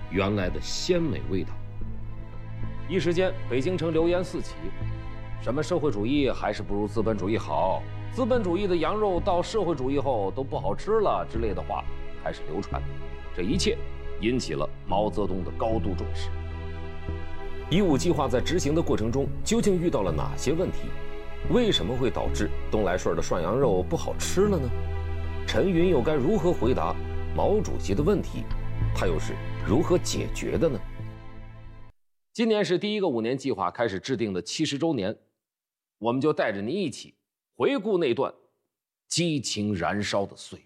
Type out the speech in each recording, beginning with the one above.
原来的鲜美味道。一时间，北京城流言四起，什么社会主义还是不如资本主义好，资本主义的羊肉到社会主义后都不好吃了之类的话开始流传。这一切引起了毛泽东的高度重视。“15计划”在执行的过程中究竟遇到了哪些问题？为什么会导致东来顺的涮羊肉不好吃了呢？陈云又该如何回答毛主席的问题？他又是如何解决的呢？今年是第一个5年计划开始制定的70周年，我们就带着您一起回顾那段激情燃烧的岁月。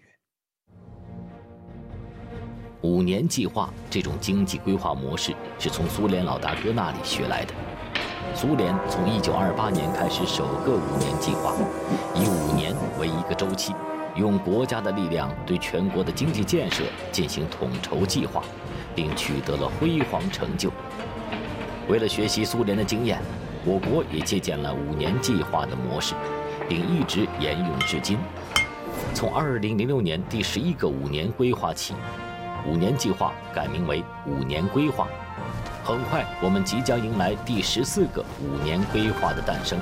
5年计划这种经济规划模式是从苏联老大哥那里学来的。苏联从1928年开始首个5年计划，以5年为一个周期，用国家的力量对全国的经济建设进行统筹计划，并取得了辉煌成就。为了学习苏联的经验，我国也借鉴了5年计划的模式，并一直沿用至今。从2006年第11个5年规划起，5年计划改名为5年规划。很快，我们即将迎来第14个5年规划的诞生。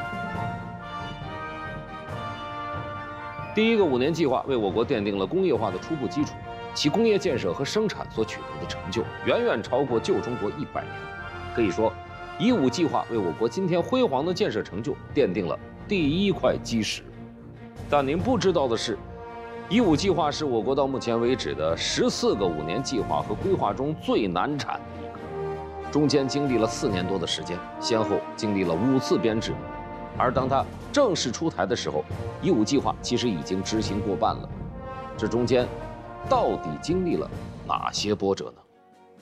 第一个5年计划为我国奠定了工业化的初步基础，其工业建设和生产所取得的成就，远远超过旧中国100年。可以说，15计划为我国今天辉煌的建设成就奠定了第一块基石。但您不知道的是，15计划是我国到目前为止的14个5年计划和规划中最难产的一个，中间经历了4年多的时间，先后经历了5次编制。而当它正式出台的时候，15计划其实已经执行过半了。这中间到底经历了哪些波折呢？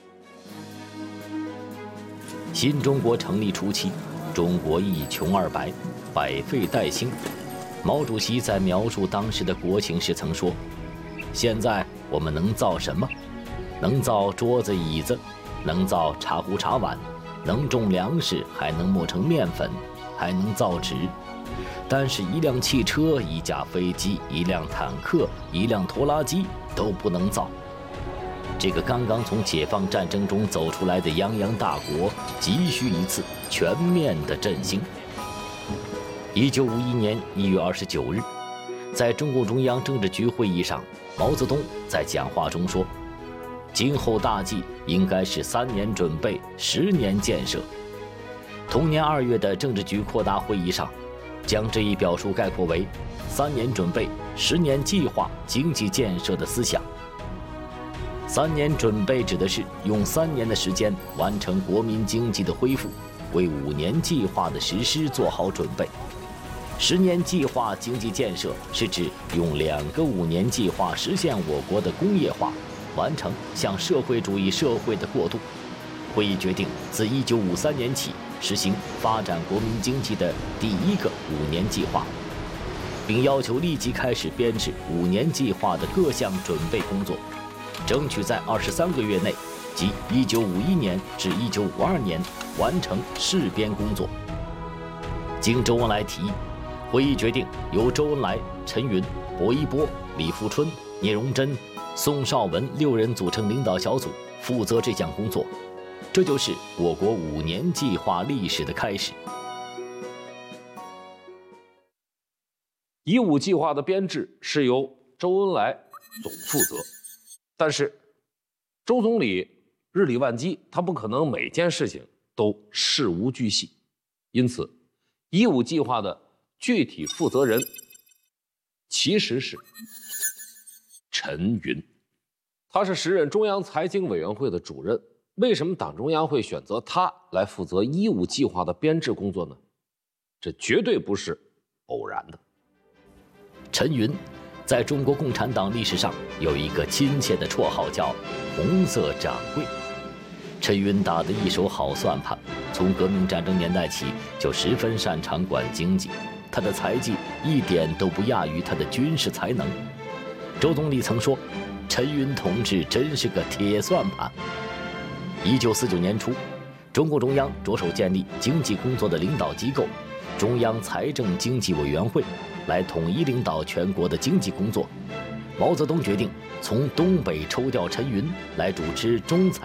新中国成立初期，中国一穷二白，百废待兴。毛主席在描述当时的国情时曾说：“现在我们能造什么？能造桌子椅子，能造茶壶茶碗，能种粮食，还能磨成面粉，还能造纸。但是一辆汽车、一架飞机、一辆坦克、一辆拖拉机都不能造。”这个刚刚从解放战争中走出来的泱泱大国，急需一次全面的振兴。1951年1月29日，在中共中央政治局会议上，毛泽东在讲话中说：“今后大计应该是3年准备，10年建设。”同年2月的政治局扩大会议上，将这一表述概括为3年准备，10年计划经济建设的思想。3年准备指的是用3年的时间完成国民经济的恢复，为5年计划的实施做好准备。10年计划经济建设是指用2个5年计划实现我国的工业化，完成向社会主义社会的过渡。会议决定自1953年起实行发展国民经济的第1个5年计划，并要求立即开始编制5年计划的各项准备工作，争取在23个月内，即1951年至1952年完成试编工作。经周恩来提议，会议决定由周恩来、陈云、薄一波、李富春、聂荣臻、宋绍文6人组成领导小组，负责这项工作。这就是我国5年计划历史的开始。 15计划的编制是由周恩来总负责，但是周总理日理万机，他不可能每件事情都事无巨细，因此15计划的具体负责人其实是陈云，他是时任中央财经委员会的主任。为什么党中央会选择他来负责15计划的编制工作呢？这绝对不是偶然的。 陈云在中国共产党历史上有一个亲切的绰号叫红色掌柜。陈云打得一手好算盘，从革命战争年代起就十分擅长管经济，他的才技一点都不亚于他的军事才能。周总理曾说，陈云同志真是个铁算盘。1949年初，中共中央着手建立经济工作的领导机构中央财政经济委员会，来统一领导全国的经济工作。毛泽东决定从东北抽调陈云来主持中财